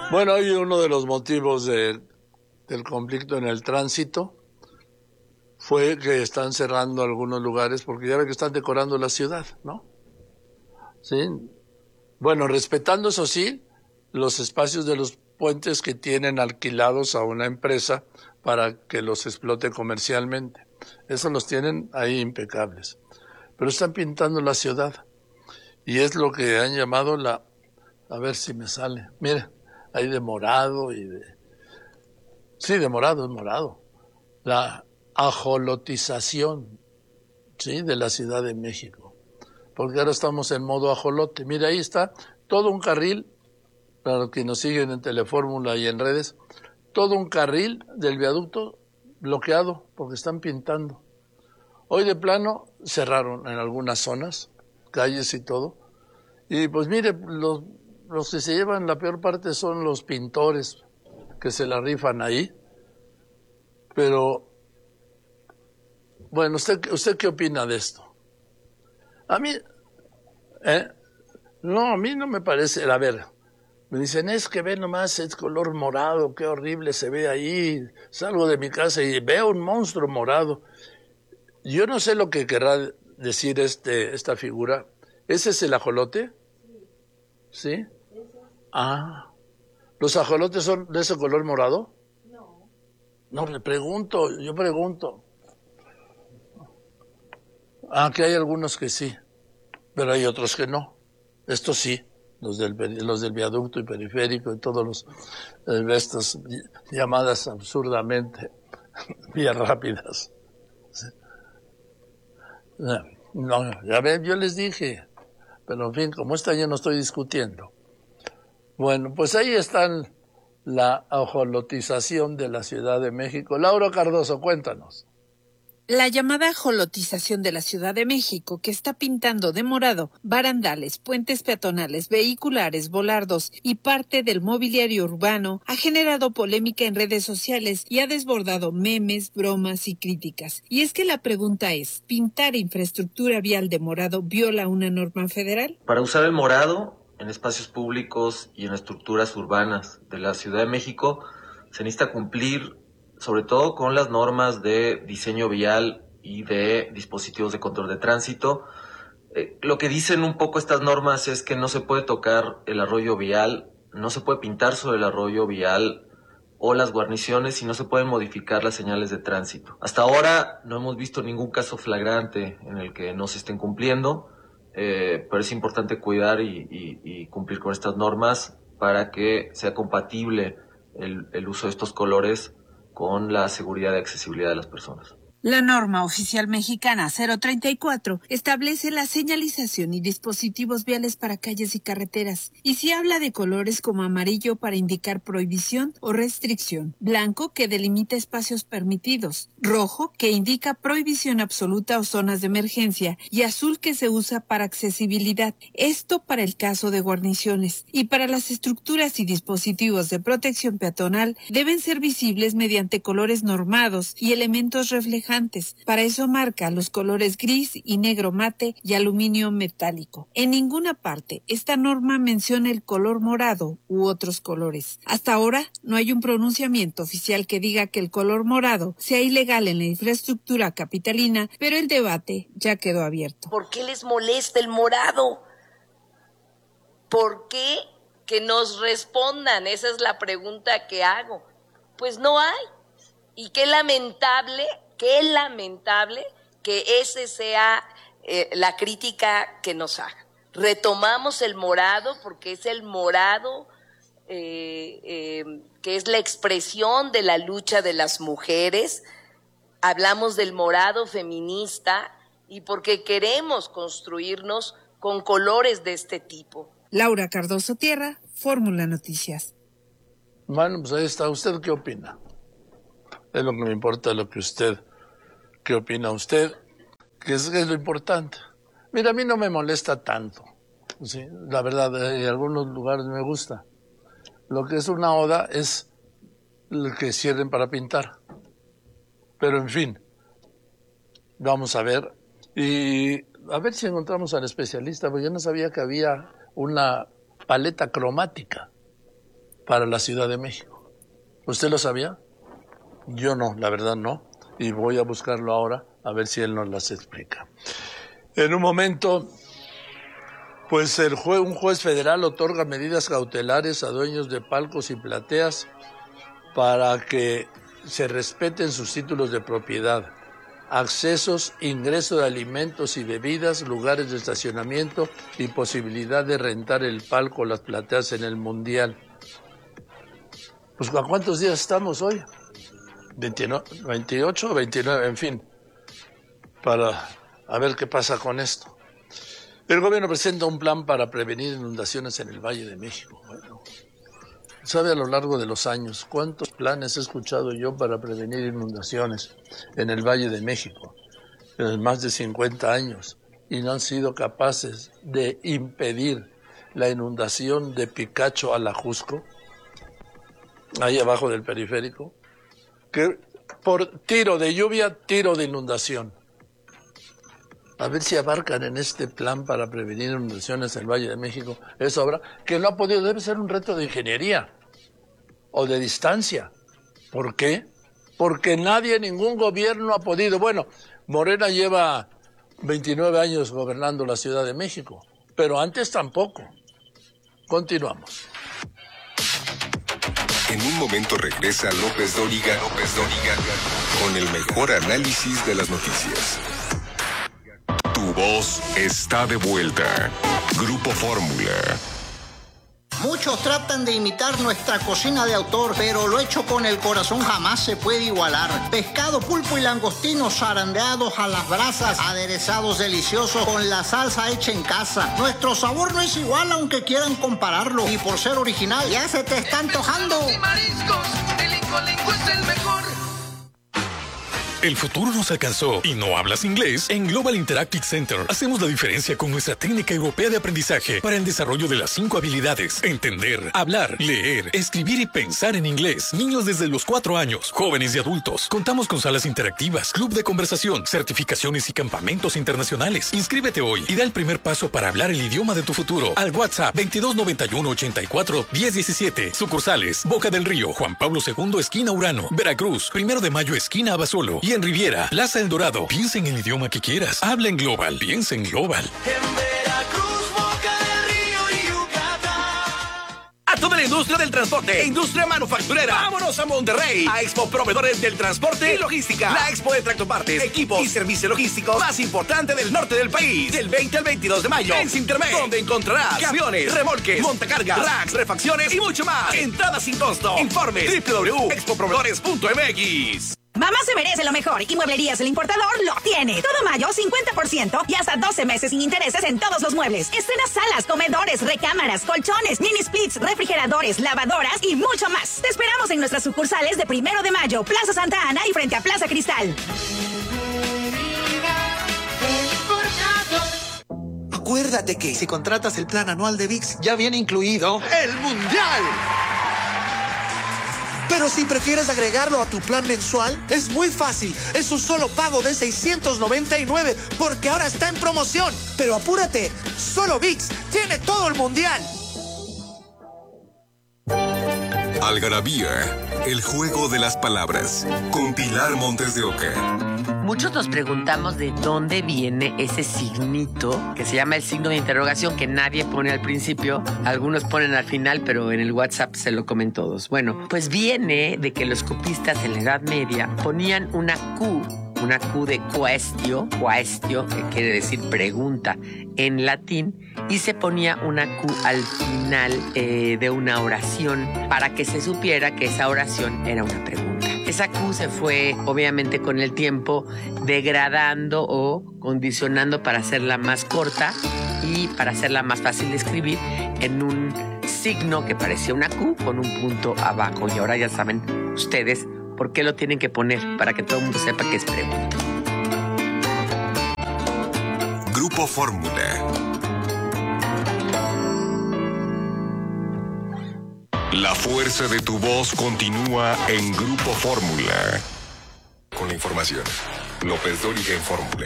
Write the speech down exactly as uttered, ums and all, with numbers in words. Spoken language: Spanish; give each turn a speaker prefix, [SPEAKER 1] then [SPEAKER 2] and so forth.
[SPEAKER 1] Bueno, hoy uno de los motivos de, del conflicto en el tránsito fue que están cerrando algunos lugares porque ya ve que están decorando la ciudad, ¿no? Sí. Bueno, respetando, eso sí, los espacios de los puentes que tienen alquilados a una empresa para que los explote comercialmente. Esos los tienen ahí impecables. Pero están pintando la ciudad. Y es lo que han llamado la... A ver si me sale. Mire, hay de morado y de... Sí, de morado, es morado. La ajolotización, ¿sí?, de la Ciudad de México. Porque ahora estamos en modo ajolote. Mire, ahí está todo un carril, para los que nos siguen en Telefórmula y en redes, todo un carril del viaducto bloqueado porque están pintando. Hoy de plano cerraron en algunas zonas, calles y todo. Y pues mire, los, los que se llevan la peor parte son los pintores que se la rifan ahí. Pero, bueno, ¿usted, usted qué opina de esto? A mí, ¿eh? No, a mí no me parece, a ver, me dicen, es que ve nomás, es color morado, qué horrible se ve ahí. Salgo de mi casa y veo un monstruo morado. Yo no sé lo que querrá decir este, esta figura. ¿Ese es el ajolote? ¿Sí? Ah, ¿los ajolotes son de ese color morado? No. No, le pregunto, yo pregunto. Ah, que hay algunos que sí, pero hay otros que no. Estos sí, los del, los del viaducto y periférico y todos los eh, estas llamadas absurdamente vías rápidas. No, ya ven, yo les dije, pero en fin, como esta yo no estoy discutiendo. Bueno, pues ahí están la ajolotización de la Ciudad de México. Laura Cardoso, cuéntanos.
[SPEAKER 2] La llamada ajolotización de la Ciudad de México, que está pintando de morado barandales, puentes peatonales, vehiculares, volardos y parte del mobiliario urbano, ha generado polémica en redes sociales y ha desbordado memes, bromas y críticas. Y es que la pregunta es, ¿pintar infraestructura vial de morado viola una norma federal?
[SPEAKER 3] Para usar el morado en espacios públicos y en estructuras urbanas de la Ciudad de México, se necesita cumplir sobre todo con las normas de diseño vial y de dispositivos de control de tránsito. Eh, lo que dicen un poco estas normas es que no se puede tocar el arroyo vial, no se puede pintar sobre el arroyo vial o las guarniciones y no se pueden modificar las señales de tránsito. Hasta ahora no hemos visto ningún caso flagrante en el que no se estén cumpliendo, eh, pero es importante cuidar y, y, y cumplir con estas normas para que sea compatible el, el uso de estos colores con la seguridad y accesibilidad de las personas.
[SPEAKER 2] La norma oficial mexicana cero treinta y cuatro establece la señalización y dispositivos viales para calles y carreteras, y se habla de colores como amarillo para indicar prohibición o restricción, blanco que delimita espacios permitidos, rojo que indica prohibición absoluta o zonas de emergencia, y azul que se usa para accesibilidad. Esto para el caso de guarniciones, y para las estructuras y dispositivos de protección peatonal deben ser visibles mediante colores normados y elementos reflejantes. Para eso marca los colores gris y negro mate y aluminio metálico. En ninguna parte esta norma menciona el color morado u otros colores. Hasta ahora no hay un pronunciamiento oficial que diga que el color morado sea ilegal en la infraestructura capitalina, pero el debate ya quedó abierto.
[SPEAKER 4] ¿Por qué les molesta el morado? ¿Por qué? Que nos respondan, esa es la pregunta que hago. Pues no hay. Y qué lamentable Qué lamentable que ese sea eh, la crítica que nos haga. Retomamos el morado porque es el morado eh, eh, que es la expresión de la lucha de las mujeres. Hablamos del morado feminista y porque queremos construirnos con colores de este tipo.
[SPEAKER 2] Laura Cardoso Tierra, Fórmula Noticias.
[SPEAKER 1] Bueno, pues ahí está. ¿Usted qué opina? Es lo que me importa, lo que usted, ¿qué opina usted? ¿Qué es, qué es lo importante? Mira, a mí no me molesta tanto, ¿sí? La verdad, en algunos lugares me gusta. Lo que es una oda es el que cierren para pintar. Pero en fin, vamos a ver. Y a ver si encontramos al especialista, porque yo no sabía que había una paleta cromática. para la Ciudad de México. ¿Usted lo sabía? Yo no, la verdad no. Y voy a buscarlo ahora a ver si él nos las explica. En un momento, pues el jue- un juez federal otorga medidas cautelares a dueños de palcos y plateas para que se respeten sus títulos de propiedad, accesos, ingreso de alimentos y bebidas, lugares de estacionamiento y posibilidad de rentar el palco o las plateas en el Mundial. Pues ¿a cuántos días estamos hoy? veintinueve, veintiocho o veintinueve, en fin, para a ver qué pasa con esto. El gobierno presenta un plan para prevenir inundaciones en el Valle de México. Bueno, ¿sabe a lo largo de los años cuántos planes he escuchado yo para prevenir inundaciones en el Valle de México? En más de cincuenta años, y no han sido capaces de impedir la inundación de Picacho a la Jusco, ahí abajo del periférico, que por tiro de lluvia, tiro de inundación. A ver si abarcan en este plan para prevenir inundaciones en el Valle de México esa obra, que no ha podido, debe ser un reto de ingeniería o de distancia. ¿Por qué? Porque nadie, ningún gobierno ha podido. Bueno, Morena lleva veintinueve años gobernando la Ciudad de México, pero antes tampoco. Continuamos.
[SPEAKER 5] En un momento regresa López Dóriga, López Dóriga, con el mejor análisis de las noticias. Tu voz está de vuelta. Grupo Fórmula.
[SPEAKER 6] Muchos tratan de imitar nuestra cocina de autor, pero lo hecho con el corazón jamás se puede igualar. Pescado, pulpo y langostinos zarandeados a las brasas, aderezados deliciosos con la salsa hecha en casa. Nuestro sabor no es igual aunque quieran compararlo, y por ser original ya se te está antojando.
[SPEAKER 7] Y mariscos, el Incolinco es el mejor.
[SPEAKER 8] El futuro nos alcanzó y no hablas inglés. En Global Interactive Center hacemos la diferencia con nuestra técnica europea de aprendizaje para el desarrollo de las cinco habilidades: entender, hablar, leer, escribir y pensar en inglés. Niños desde los cuatro años, jóvenes y adultos. Contamos con salas interactivas, club de conversación, certificaciones y campamentos internacionales. Inscríbete hoy y da el primer paso para hablar el idioma de tu futuro al WhatsApp veintidós noventa y uno ochenta y cuatro diez diecisiete. Sucursales: Boca del Río, Juan Pablo segundo, esquina Urano; Veracruz, Primero de Mayo, esquina Abasolo; y en Riviera, Plaza El Dorado. Piensa en el idioma que quieras. Habla en Global. Piensa en Global.
[SPEAKER 7] En Veracruz, Boca del Río y Yucatán.
[SPEAKER 9] A toda la industria del transporte e industria manufacturera, vámonos a Monterrey, a Expo Proveedores del Transporte y Logística. La expo de tractopartes, equipos y servicio logístico más importante del norte del país. Del veinte al veintidós de mayo en Cintermex, donde encontrarás camiones, remolques, montacargas, racks, refacciones y mucho más. Entrada sin costo. Informe doble u doble u doble u punto expo proveedores punto m x.
[SPEAKER 10] Mamá se merece lo mejor y Mueblerías El Importador lo tiene. Todo mayo, cincuenta por ciento y hasta doce meses sin intereses en todos los muebles. Estrena salas, comedores, recámaras, colchones, mini splits, refrigeradores, lavadoras y mucho más. Te esperamos en nuestras sucursales de Primero de Mayo, Plaza Santa Ana y frente a Plaza Cristal.
[SPEAKER 11] Acuérdate que si contratas el plan anual de V I X, ya viene incluido el Mundial. Pero si prefieres agregarlo a tu plan mensual, es muy fácil. Es un solo pago de seiscientos noventa y nueve porque ahora está en promoción. Pero apúrate, solo V I X tiene todo el mundial.
[SPEAKER 5] Algarabía, el juego de las palabras, con Pilar Montes de Oca.
[SPEAKER 12] Muchos nos preguntamos de dónde viene ese signito que se llama el signo de interrogación, que nadie pone al principio, algunos ponen al final, pero en el WhatsApp se lo comen todos. Bueno, pues viene de que los copistas en la Edad Media ponían una Q, una Q de quaestio, quaestio, que quiere decir pregunta en latín, y se ponía una Q al final eh, de una oración para que se supiera que esa oración era una pregunta. Esa Q se fue, obviamente, con el tiempo degradando o condicionando para hacerla más corta y para hacerla más fácil de escribir en un signo que parecía una Q con un punto abajo. Y ahora ya saben ustedes por qué lo tienen que poner, para que todo el mundo sepa que es pregunta.
[SPEAKER 5] Grupo Fórmula. La fuerza de tu voz continúa en Grupo Fórmula. Con la información, López Dóriga en Fórmula.